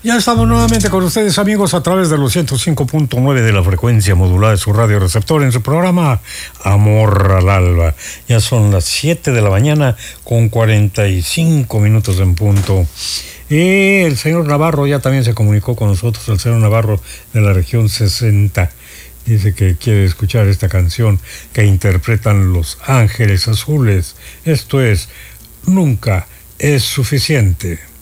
Ya estamos nuevamente con ustedes, amigos, a través de los 105.9 de la frecuencia modulada de su radio receptor en su programa Amor al Alba. Ya son las 7 de la mañana con 45 minutos en punto. Y el señor Navarro ya también se comunicó con nosotros, el señor Navarro de la región 60. Dice que quiere escuchar esta canción que interpretan Los Ángeles Azules. Esto es Nunca es Suficiente.